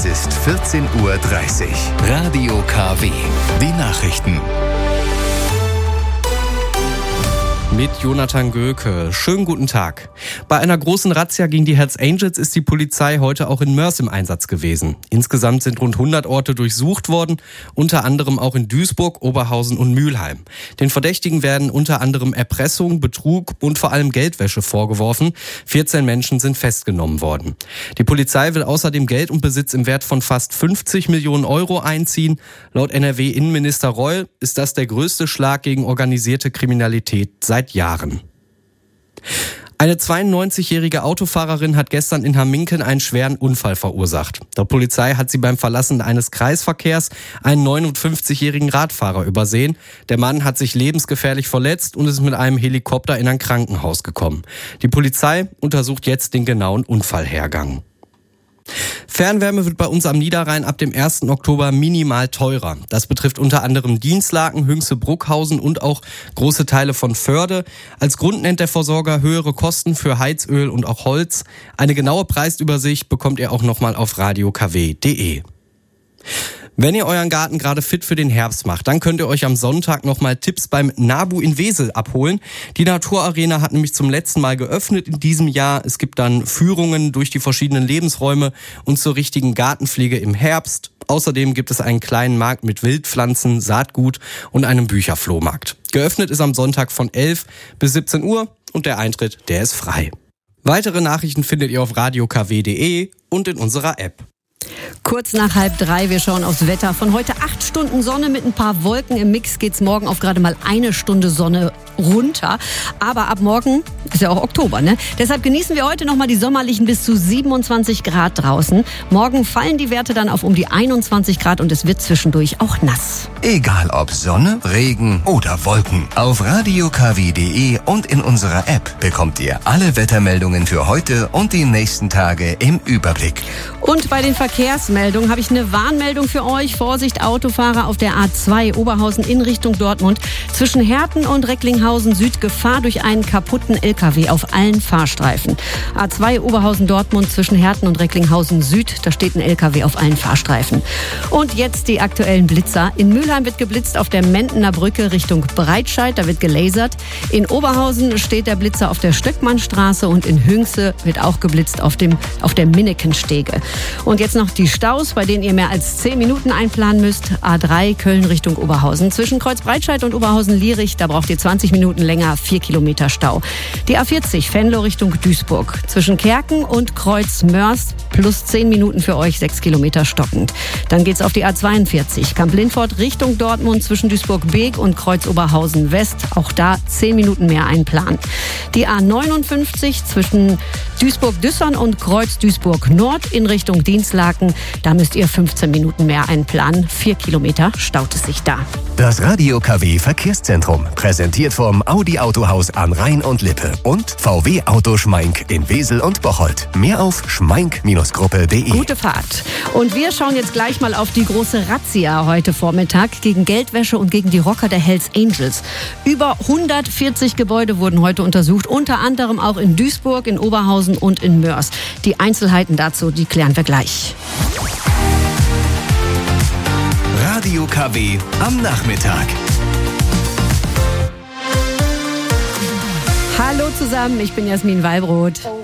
Es ist 14:30 Uhr. Radio KW. Die Nachrichten. Mit Jonathan Göke. Schönen guten Tag. Bei einer großen Razzia gegen die Hells Angels ist die Polizei heute auch in Mörs im Einsatz gewesen. Insgesamt sind rund 100 Orte durchsucht worden, unter anderem auch in Duisburg, Oberhausen und Mülheim. Den Verdächtigen werden unter anderem Erpressung, Betrug und vor allem Geldwäsche vorgeworfen. 14 Menschen sind festgenommen worden. Die Polizei will außerdem Geld und Besitz im Wert von fast 50 Millionen Euro einziehen. Laut NRW-Innenminister Reul ist das der größte Schlag gegen organisierte Kriminalität seit Jahren. Eine 92-jährige Autofahrerin hat gestern in Hamminken einen schweren Unfall verursacht. Der Polizei hat sie beim Verlassen eines Kreisverkehrs einen 59-jährigen Radfahrer übersehen. Der Mann hat sich lebensgefährlich verletzt und ist mit einem Helikopter in ein Krankenhaus gekommen. Die Polizei untersucht jetzt den genauen Unfallhergang. Fernwärme wird bei uns am Niederrhein ab dem 1. Oktober minimal teurer. Das betrifft unter anderem Dienstlaken, Hünxe, Bruckhausen und auch große Teile von Förde. Als Grund nennt der Versorger höhere Kosten für Heizöl und auch Holz. Eine genaue Preisübersicht bekommt ihr auch nochmal auf radiokw.de. Wenn ihr euren Garten gerade fit für den Herbst macht, dann könnt ihr euch am Sonntag nochmal Tipps beim NABU in Wesel abholen. Die Naturarena hat nämlich zum letzten Mal geöffnet in diesem Jahr. Es gibt dann Führungen durch die verschiedenen Lebensräume und zur richtigen Gartenpflege im Herbst. Außerdem gibt es einen kleinen Markt mit Wildpflanzen, Saatgut und einem Bücherflohmarkt. Geöffnet ist am Sonntag von 11 bis 17 Uhr und der Eintritt, der ist frei. Weitere Nachrichten findet ihr auf radiokw.de und in unserer App. Kurz nach 2:30, wir schauen aufs Wetter. Von heute 8 Stunden Sonne mit ein paar Wolken im Mix geht's morgen auf gerade mal 1 Stunde Sonne runter. Aber ab morgen ist ja auch Oktober, ne? Deshalb genießen wir heute nochmal die sommerlichen bis zu 27 Grad draußen. Morgen fallen die Werte dann auf um die 21 Grad und es wird zwischendurch auch nass. Egal ob Sonne, Regen oder Wolken. Auf radiokw.de und in unserer App bekommt ihr alle Wettermeldungen für heute und die nächsten Tage im Überblick. Und bei den Verkehrsmeldungen habe ich eine Warnmeldung für euch. Vorsicht, Autofahrer auf der A2 Oberhausen in Richtung Dortmund. Zwischen Herten und Recklinghausen Süd Gefahr durch einen kaputten LKW auf allen Fahrstreifen. A2 Oberhausen Dortmund zwischen Herten und Recklinghausen Süd. Da steht ein LKW auf allen Fahrstreifen. Und jetzt die aktuellen Blitzer. In Mülheim wird geblitzt auf der Mentener Brücke Richtung Breitscheid. Da wird gelasert. In Oberhausen steht der Blitzer auf der Stöckmannstraße und in Hünxe wird auch geblitzt auf der Minnekenstege. Und jetzt noch die Staus, bei denen ihr mehr als 10 Minuten einplanen müsst. A3 Köln Richtung Oberhausen. Zwischen Kreuzbreitscheid und Oberhausen-Lierich, da braucht ihr 20 Minuten länger, 4 Kilometer Stau. Die A40 Venlo Richtung Duisburg. Zwischen Kerken und Kreuz-Mörs plus 10 Minuten für euch, 6 Kilometer stockend. Dann geht's auf die A42 Kamp-Lindfort Richtung Dortmund zwischen Duisburg-Beek und Kreuz-Oberhausen-West. Auch da 10 Minuten mehr einplanen. Die A59 zwischen Duisburg-Düssern und Kreuz-Duisburg-Nord in Richtung Dienstlaken. Da müsst ihr 15 Minuten mehr einplanen. 4 Kilometer staut es sich da. Das Radio KW Verkehrszentrum, präsentiert vom Audi Autohaus an Rhein und Lippe und VW Auto Schmeink in Wesel und Bocholt. Mehr auf schmeink-gruppe.de. Gute Fahrt. Und wir schauen jetzt gleich mal auf die große Razzia heute Vormittag gegen Geldwäsche und gegen die Rocker der Hells Angels. Über 140 Gebäude wurden heute untersucht, unter anderem auch in Duisburg, in Oberhausen und in Mörs. Die Einzelheiten dazu, die klären wir gleich. Radio KW am Nachmittag. Hallo zusammen, ich bin Jasmin Wallbrot.